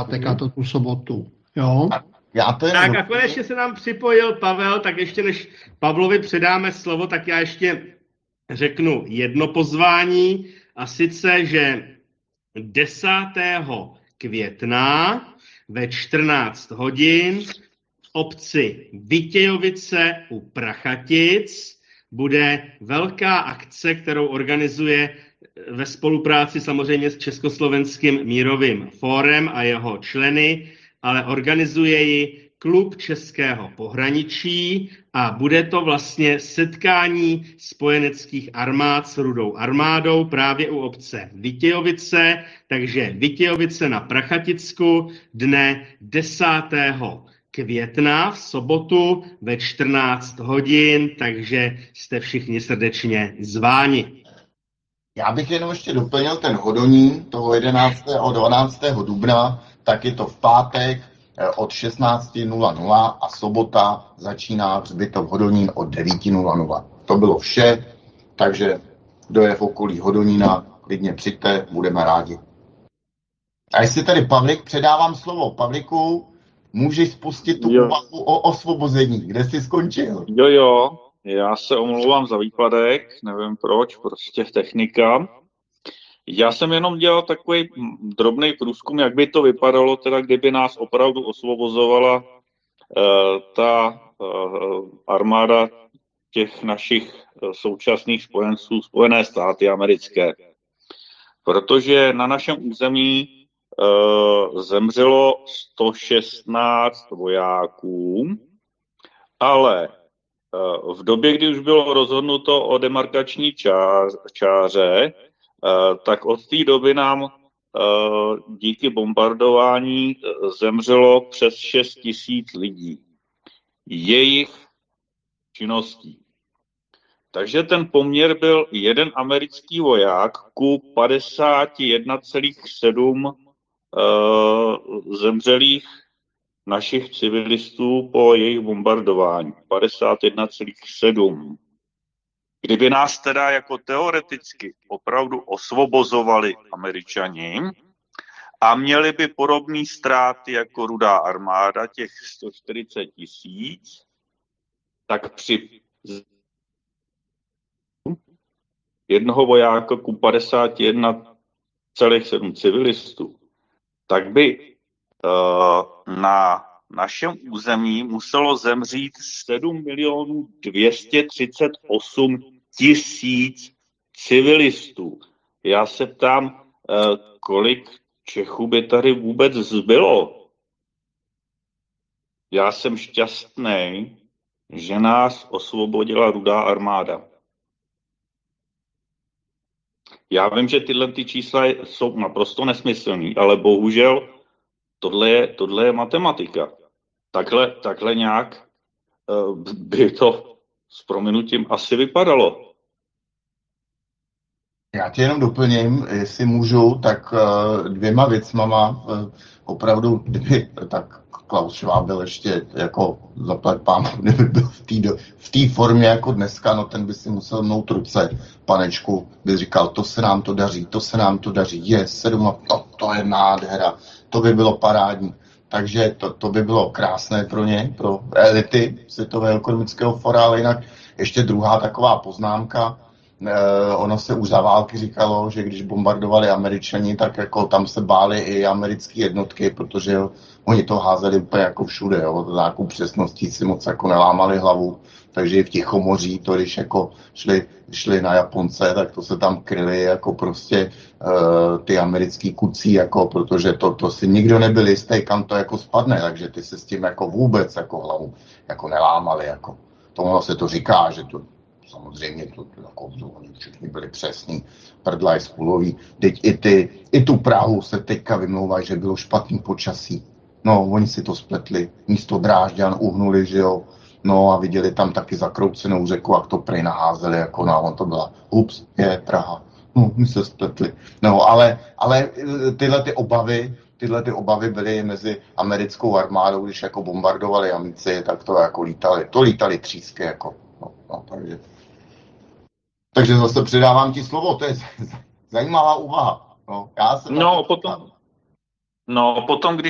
pátek a to tu sobotu. Jo? Tak a konečně se nám připojil Pavel, tak ještě než Pavlovi předáme slovo, tak já ještě řeknu jedno pozvání, a sice, že 10. května ve 14 hodin v obci Vitějovice u Prachatic bude velká akce, kterou organizuje ve spolupráci samozřejmě s Československým mírovým fórem a jeho členy, ale organizuje ji Klub českého pohraničí a bude to vlastně setkání spojeneckých armád s Rudou armádou právě u obce Vitějovice, takže Vitějovice na Prachaticku dne 10. května v sobotu ve 14 hodin, takže jste všichni srdečně zváni. Já bych jenom ještě doplnil ten Hodonín toho 11. a 12. dubna, tak je to v pátek od 16:00 a sobota začíná hřbitov Hodonín od 9:00. To bylo vše, takže kdo je v okolí Hodonína, klidně přijďte, budeme rádi. A jestli tady Pavlik, předávám slovo. Pavliku, můžeš spustit tu úvahu o osvobození. Kde jsi skončil? Jo, já se omlouvám za výpadek, nevím proč, prostě technika. Já jsem jenom dělal takový drobný průzkum, jak by to vypadalo, teda kdyby nás opravdu osvobozovala ta armáda těch našich současných spojenců, Spojené státy americké. Protože na našem území zemřelo 116 vojáků, ale v době, kdy už bylo rozhodnuto o demarkační čáře, tak od té doby nám díky bombardování zemřelo přes 6 000 lidí. Jejich činností. Takže ten poměr byl jeden americký voják ku 51,7 zemřelých našich civilistů po jejich bombardování. 51,7. Kdyby nás teda jako teoreticky opravdu osvobozovali Američani a měli by podobné ztráty jako Rudá armáda, těch 140 000, tak při jednoho vojáka ku 51,7 civilistů, tak by na našem území muselo zemřít 7 238 000 civilistů. Já se ptám, kolik Čechů by tady vůbec zbylo. Já jsem šťastný, že nás osvobodila Rudá armáda. Já vím, že tyhle čísla jsou naprosto nesmyslný, ale bohužel tohle je matematika. Takhle nějak by to s prominutím asi vypadalo. Já tě jenom doplním, jestli můžu, tak 2 věcmama, opravdu, kdyby tak Klaus Schwab byl ještě jako zaplať pán, kdyby byl v té formě jako dneska, no ten by si musel mnout ruce, panečku, by říkal, to se nám to daří, je 7, to je nádhera, to by bylo parádní. Takže to by bylo krásné pro ně, pro elity Světového ekonomického fóra, ale jinak ještě druhá taková poznámka. Ono se už za války říkalo, že když bombardovali Američani, tak jako tam se báli i americké jednotky, protože oni to házeli úplně jako všude, jo. Za nějakou přesností si moc jako nelámali hlavu, takže i v Tichomoří, to když jako šli na Japonce, tak to se tam kryli jako prostě ty americký kucí, jako, protože to si nikdo nebyl jistý, kam to jako spadne, takže ty se s tím jako vůbec jako hlavu jako nelámali, jako. Tomu se to říká, že to samozřejmě to jako, oni všichni byli přesní, prdlaj spůlový. Teď i tu Prahu se teďka vymlouvají, že bylo špatný počasí. No, oni si to spletli, místo Drážďan uhnuli, že jo. No a viděli tam taky zakroucenou řeku, jak to prej naházeli, jako no, on to byla, ups, je Praha. No, my se spletli. No, ale tyhle ty obavy byly mezi americkou armádou, když jako bombardovali Amici, tak to jako lítali třísky, jako. No, takže zase předávám ti slovo, to je zajímavá úvaha. Potom, když